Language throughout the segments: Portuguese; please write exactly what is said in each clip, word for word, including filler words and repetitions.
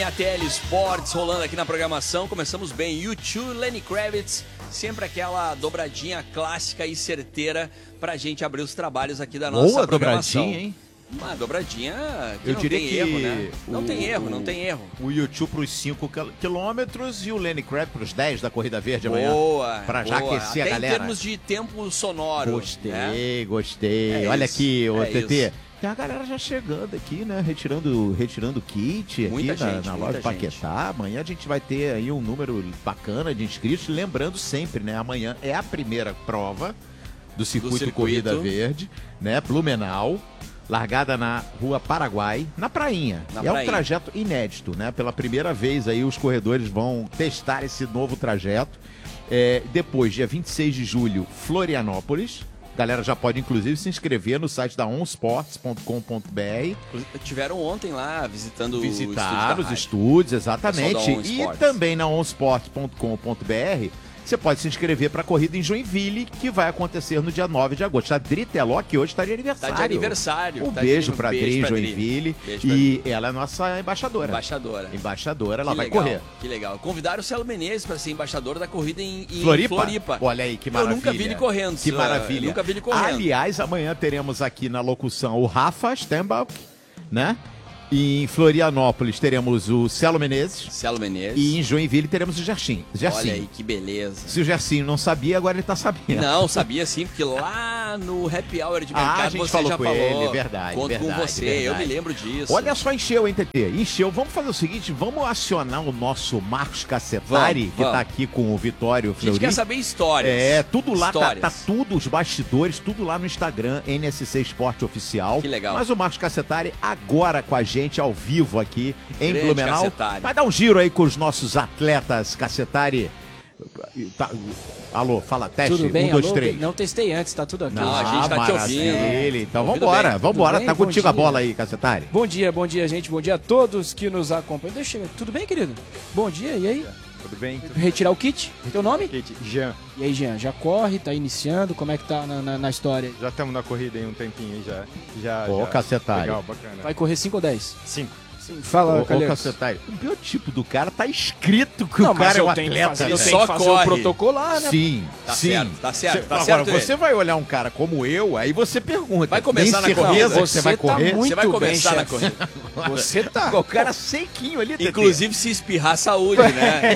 A T L Sports rolando aqui na programação, começamos bem, U dois, Lenny Kravitz, sempre aquela dobradinha clássica e certeira pra gente abrir os trabalhos aqui da nossa Boa programação. dobradinha, hein? Uma dobradinha que Eu não diria tem que erro, né? o- Não tem erro, não tem erro. O U dois para os cinco quilômetros e o Lenny Kravitz para os dez da Corrida Verde amanhã. Boa, Pra já boa. aquecer a Até galera. em termos de tempo sonoro. Gostei, né? gostei. É Olha isso, aqui, ô é T T. isso. Tem a galera já chegando aqui, né? Retirando, retirando kit Muita aqui na, gente, na muita loja gente. Paquetá. Amanhã a gente vai ter aí um número bacana de inscritos. Lembrando sempre, né? Amanhã é a primeira prova do circuito, circuito. Corrida Verde, né? Blumenau. Largada na Rua Paraguai, na Prainha. Na é prainha. um trajeto inédito, né? Pela primeira vez aí os corredores vão testar esse novo trajeto. É, depois, dia vinte e seis de julho, Florianópolis. A galera já pode, inclusive, se inscrever no site da on sports ponto com ponto b r. Tiveram ontem lá visitando Visitar o os estúdio estúdios, Pessoal exatamente. da On E Sports. também na on sports ponto com ponto b r você pode se inscrever para a corrida em Joinville, que vai acontecer no dia nove de agosto. A Dri Teló, que hoje está de da Rede. aniversário. Tá de aniversário. Um Tá beijo de- para a beijo Dri em pra Joinville. Beijo pra E ela é nossa embaixadora. Embaixadora. Embaixadora, ela Que vai legal, correr. Que legal. Convidaram o Celo Menezes para ser embaixador da corrida em, em Floripa? Floripa. Olha aí, que Eu maravilha. nunca vi ele correndo. Que uh, maravilha. Nunca vi ele correndo. Aliás, amanhã teremos aqui na locução o Rafa Stenbalk, né? E em Florianópolis teremos o Celo Menezes. Celo Menezes. E em Joinville teremos o Gersinho. Olha Gersinho. aí, que beleza. Se o Gersinho não sabia, agora ele tá sabendo. Não, sabia sim, porque lá no Happy Hour de Ah, mercado a gente você falou já com falou. ele, verdade, Conto verdade, com você, verdade. eu me lembro disso. Olha só, encheu, hein, T T? Encheu. Vamos fazer o seguinte, vamos acionar o nosso Marcos Cacetari, Vamos, que vamos. tá aqui com o Vitório a gente Fleury. quer saber histórias. É, tudo lá, tá, Histórias. tá tudo, os bastidores, tudo lá no Instagram, N S C Esporte Oficial. Que legal. Mas o Marcos Cacetari agora com a gente, ao vivo aqui em Grande Blumenau. Cacetari. Vai dar um giro aí com os nossos atletas, Cacetari. Tá, alô, fala, teste, Tudo bem, um, dois, alô? três. Não testei antes, tá tudo aqui. Não, a gente tá te ouvindo. maravilha. Então Ouvindo vambora, bem. vambora, Tudo tá bem? contigo Bom a bola dia. aí, Cacetari. Bom dia, bom dia, gente. Bom dia a todos que nos acompanham. Deixa eu... Tudo bem, querido? Bom dia, e aí? Tudo bem? Tudo Retirar o kit? Teu nome? bem? Jean, E aí, Jean, já corre, tá iniciando? Como é que tá na, na, na história? já estamos na corrida aí um tempinho aí já. já Ô, já. Cacetari. Legal, bacana. Vai correr cinco ou dez? Cinco. Sim. Fala, Ô, ô, Calheiros. Cacetari, o biotipo do cara tá escrito que Não, o cara mas é um eu tenho que atleta. fazer, eu né? tenho Só que fazer corre. o protocolar, né? Sim, Tá sim. certo, tá certo, Cê- tá Agora, certo você ele. vai olhar um cara como eu, aí você pergunta. Vai começar tem na corrida? certeza que Você você vai tá correr? muito Você vai bem, começar na chefe. corrida. Você tá. O cara sequinho ali, T T. Inclusive se espirrar, saúde, né?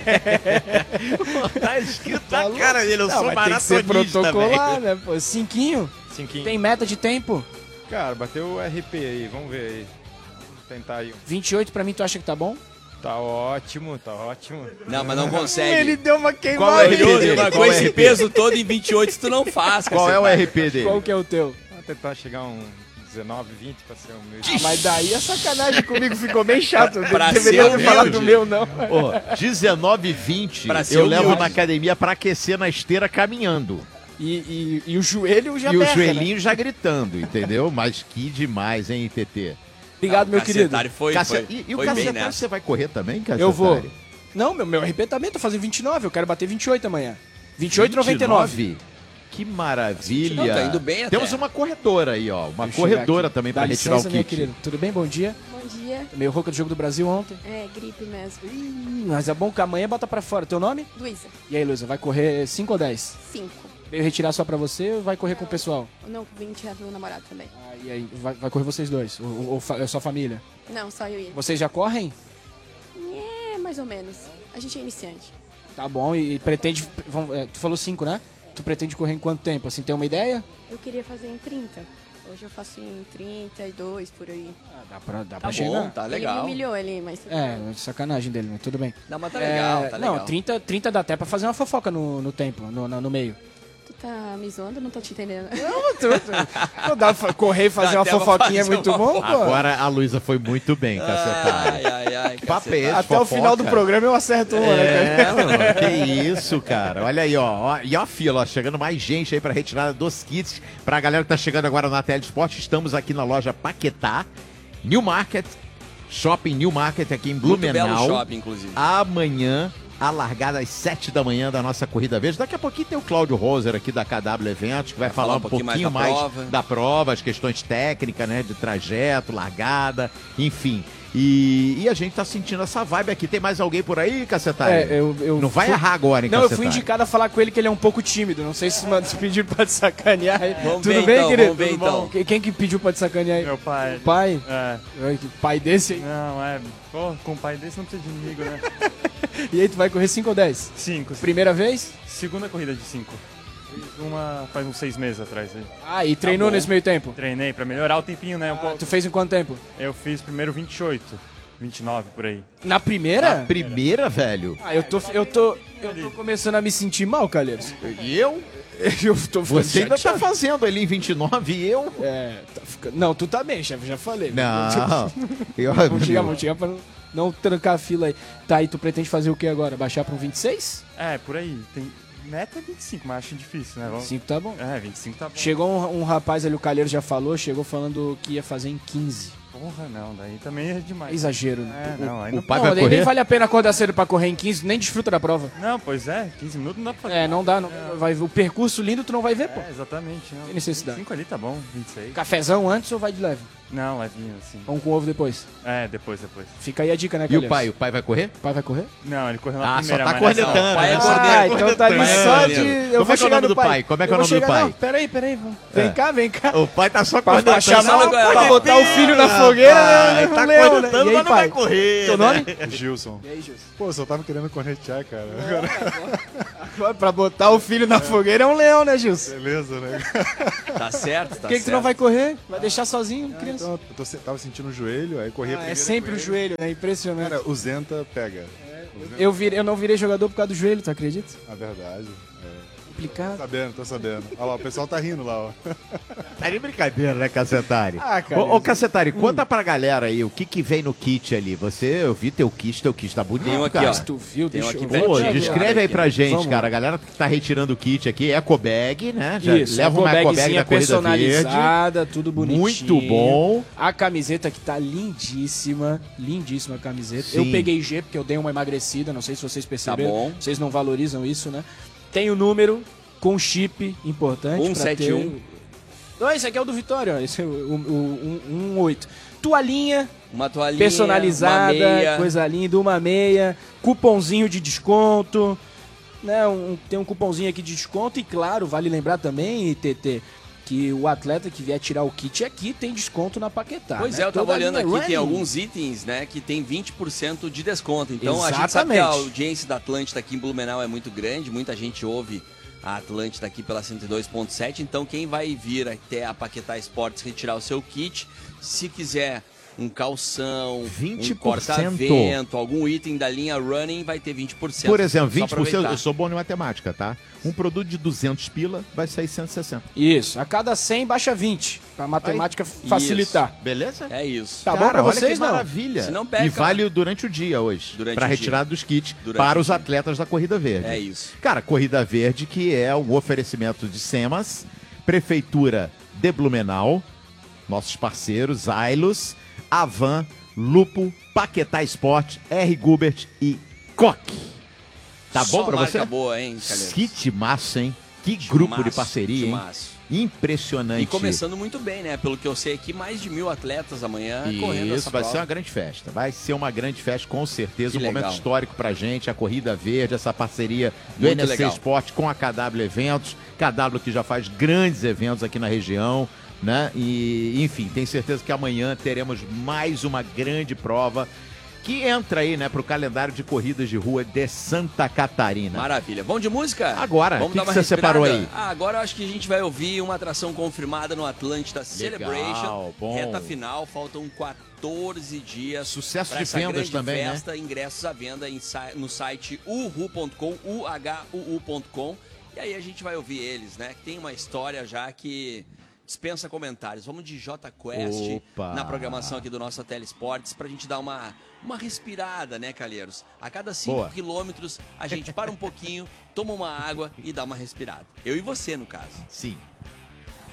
tá escrito Tá na louco? cara dele, eu Não, sou mas tem que ser maratonista, protocolar, velho. né? Pô, cinquinho? Cinquinho. Tem meta de tempo? Cara, bateu o R P aí, vamos ver aí. Vamos tentar aí. vinte e oito pra mim, tu acha que tá bom? Tá ótimo, tá ótimo. Não, mas não consegue. Ele deu uma Qual queimada. é o R P Curioso, dele? mas Qual com é o esse R P? peso todo em vinte e oito tu não faz, Qual é o Cacetari. R P dele? Qual que é o teu? Vamos tentar chegar a um dezenove, vinte pra ser o meu. Ah, mas daí a sacanagem comigo ficou bem chato. Eu Pra deveria ser ter falado humilde. do meu, não. Ô, dezenove e vinte, Pra ser eu levo humilde. na academia pra aquecer na esteira caminhando. E, e, e o joelho já e o berra, né? joelhinho já gritando, entendeu? Mas que demais, hein, T T? Obrigado, Não, meu o querido. Cacetari foi, Caceta- foi, e e o foi bem Cacetari, nessa. você vai correr também, Cacetari? Eu vou. Não, meu, meu R P também, tô fazendo vinte e nove, eu quero bater vinte e oito amanhã. vinte e oito e noventa e nove. vinte e nove? Que maravilha. Não, tá indo bem até. Temos uma corredora aí, ó. Uma Deixa eu chegar corredora aqui. também Dá pra retirar licença, o minha kit. querida. Tudo bem? Bom dia. Bom dia. Meio rouca do Jogo do Brasil ontem. É, gripe mesmo. Ih, mas é bom que amanhã bota pra fora. Teu nome? Luísa, E aí, Luísa, vai correr cinco ou dez? cinco. Veio retirar só pra você ou vai correr com o pessoal? Não, vim tirar meu namorado também. Ah, e aí, vai, vai correr vocês dois? Ou, ou, ou fa- é sua família? Não, só eu e ele. Vocês já correm? É, mais ou menos. A gente é iniciante. Tá bom, e, e pretende... vamos- é, tu falou cinco, né? Tu pretende correr em quanto tempo? Assim, tem uma ideia? Eu queria fazer em trinta. Hoje eu faço em trinta e dois, por aí. Ah, dá pra, dá Tá pra bom, chegar. tá Ele me legal. humilhou ali, mas... É, sacanagem dele, mas tudo bem. Não, mas tá legal, É, tá legal. Não, trinta, trinta dá até pra fazer uma fofoca no, no tempo, no, no, no meio. Tu tá me zoando? Não tô te entendendo. Não dá pra correr e fazer Dá uma até pra fofoquinha é fazer muito uma bom, pô. Agora a Luísa foi muito bem, Cacetari. Ai, ai, ai. Que papo é esse, Cacetari. Até o fofoca? final do programa eu acerto uma, né, cara? É, mano, que isso, cara. Olha aí, ó. ó. E ó a fila, ó, chegando mais gente aí pra retirada dos kits. Pra galera que tá chegando agora na Tele Esporte, estamos aqui na loja Paquetá, New Market, Shopping New Market aqui em Muito belo Blumenau. shopping, inclusive. Amanhã, a largada às sete da manhã da nossa Corrida Verde. Daqui a pouquinho tem o Cláudio Roser aqui da K W Eventos, que vai, falar um pouquinho, mais, mais da prova. da prova, as questões técnicas, né, de trajeto, largada, enfim. E, e a gente tá sentindo essa vibe aqui. Tem mais alguém por aí, Cacetari? É, eu, eu Não vai fui- errar agora, hein, Não, eu Cacetari? fui indicado a falar com ele que ele é um pouco tímido. Não sei se mano, se pediram pra te sacanear. Vamos Tudo ver bem, então, querido? vamos ver Tudo bom? então. Quem- Quem que pediu pra te sacanear aí? Meu pai. O pai? É. Ai, que pai desse aí. Não, é. Pô, com um pai desse não precisa de inimigo, né? E aí, tu vai correr cinco ou dez? Cinco. Primeira vez? Segunda corrida de cinco. Fiz uma faz uns seis meses atrás aí. Ah, e treinou bom. nesse meio tempo? Treinei pra melhorar o tempinho, né? Um Ah, pouco. tu fez em quanto tempo? Eu fiz primeiro vinte e oito, vinte e nove por aí. Na primeira? A primeira, velho. Ah, eu tô, eu tô, eu tô começando a me sentir mal, Calheiros. E eu? Eu tô ficando Você ainda tá chateado. fazendo ali em vinte e nove e eu? É, tá ficando... Não, tu tá bem, chefe, já falei. Não. eu Vamos chegar, vamos chegar pra não, não trancar a fila aí. Tá, e tu pretende fazer o que agora? Baixar pra um vinte e seis? É, por aí. Tem... Meta é vinte e cinco, mas acho difícil, né? Vamos... cinco tá bom. É, vinte e cinco tá bom. Chegou um, um rapaz ali, o Calheiro já falou, chegou falando que ia fazer em quinze. Porra, não, daí também é É demais. exagero, né? É, não, aí o não... pai Não, vai daí correr? nem vale a pena acordar cedo pra correr em quinze, nem desfruta da prova. Não, pois é, quinze minutos não dá pra fazer. É, não dá, não, vai, o percurso lindo tu não vai ver, pô. É, exatamente. Não. Tem necessidade. vinte e cinco ali tá bom, vinte e seis. Cafezão antes ou vai de leve? Não, levinho assim. Pão com ovo depois. É, depois, depois. Fica aí a dica, né, E Calheiros? o pai? O pai vai correr? O pai vai correr? Não, ele correu na Ah, só primeira, tá mas cornetando. Não, o pai é né? corneto. Ah, então tá ali É, só de... Como Eu é vou que é o chegar nome no do pai. pai? Como é que é Eu o vou nome do chegar- pai? Não, peraí, peraí. vamos. Vem É. cá, vem cá. O pai tá só Pra cornetando. chamar, agora. pra botar o filho na fogueira, né? Ai, Um tá leão, né? cornetando, E aí, mas não vai pai? correr. Teu né? nome? Gilson. E aí, Gilson? Pô, só tava querendo cornetear, cara. Agora, pra botar o filho na fogueira é um leão, né, Gilson? Beleza, né? Tá certo, tá Por que, que tu certo. não vai correr? Vai deixar sozinho, criança? Então, eu tô se- tava sentindo o joelho, aí corri a Ah, é primeira sempre com o ele. joelho, né? Impressionante. Cara, o Zenta pega. O Zenta- Eu, virei, eu não virei jogador por causa do joelho, tu acredita? Na verdade. É. Complicado. Tô sabendo, tô sabendo. Olha lá, o pessoal tá rindo lá, ó. Tá de brincadeira, né, Cacetari? Ah, cara. Ô, ô Cacetari, conta pra galera aí o que que vem no kit ali. Você, eu vi teu kit, teu kit tá bonito, Tem um aqui, cara. ó. Tu viu? Tem um Deixa aqui eu... pertinho. Pô, Vamos descreve aqui, aí pra né? gente, Vamos. cara. A galera que tá retirando o kit aqui, eco bag, né? Já Isso, leva uma eco bag ecobagzinha da Corrida Verde. personalizada, tudo bonitinho. Muito bom. A camiseta que tá lindíssima, lindíssima a camiseta. Sim. Eu peguei G porque eu dei uma emagrecida, não sei se vocês perceberam. Tá bom. Vocês não valorizam isso, né? Tem o número com chip importante. um pra sete um. ter- Não, esse aqui é o do Vitória, ó. Esse é o, o, o um oito. Toalhinha Uma toalhinha, personalizada, uma meia. coisa linda, uma meia, cupomzinho de desconto, né? Um, tem um cupomzinho aqui de desconto e claro, vale lembrar também, T T, que o atleta que vier tirar o kit aqui tem desconto na Paquetá. Pois né? é, eu tava Toda a olhando linha aqui, tem running. alguns itens, né, que tem vinte por cento de desconto. Então a gente sabe que Exatamente. a audiência da Atlântida aqui em Blumenau é muito grande, muita gente ouve a Atlântida aqui pela cento e dois ponto sete, então quem vai vir até a Paquetá Esportes retirar o seu kit, se quiser um calção, vinte um por cento. corta-vento, algum item da linha running, vai ter vinte por cento. Por exemplo, Só vinte por cento, aproveitar. eu sou bom em matemática, tá? Um produto de duzentos pila vai sair cento e sessenta. Isso, a cada cem baixa vinte, pra matemática facilitar. Beleza? É isso. Tá bom Cara, pra olha vocês, que não? maravilha. Se não pega, e vale durante o dia hoje, Durante para o retirada dos kits Durante para o os dia. atletas da Corrida Verde. É isso. Cara, Corrida Verde que é o oferecimento de SEMAS, Prefeitura de Blumenau, nossos parceiros, Ailos, Avan, Lupo, Paquetá Esporte, R. Gubert e Coque. Tá Só bom pra marca você? boa, hein, Calheiros? Que timaço, hein? Que grupo de Timaço, parceria, hein? timaço. Impressionante. E começando muito bem, né? Pelo que eu sei aqui, mais de mil atletas amanhã correndo Isso, essa vai prova. ser uma grande festa. Vai ser uma grande festa, com certeza. Que um momento legal. histórico pra gente, a Corrida Verde, essa parceria do Muito N S C legal. Esporte com a K W Eventos. K W que já faz grandes eventos aqui na região, né? E, enfim, tenho certeza que amanhã teremos mais uma grande prova que entra aí, né, pro calendário de corridas de rua de Santa Catarina. Maravilha. Vamos de música? Agora, Vamos que dar que uma você respirada? separou aí? Ah, agora eu acho que a gente vai ouvir uma atração confirmada no Atlântida Celebration. bom. Reta final, faltam quatorze dias. Sucesso pra de essa vendas grande também, né? festa, ingressos à venda em si- no site uhu ponto com, u h u u ponto com. E aí a gente vai ouvir eles, né? Tem uma história já que dispensa comentários. Vamos de J Quest Opa. na programação aqui do nosso Telesportes pra gente dar uma, uma respirada, né, Calheiros? A cada cinco Boa. quilômetros a gente para um pouquinho, toma uma água e dá uma respirada. Eu e você, no caso. Sim.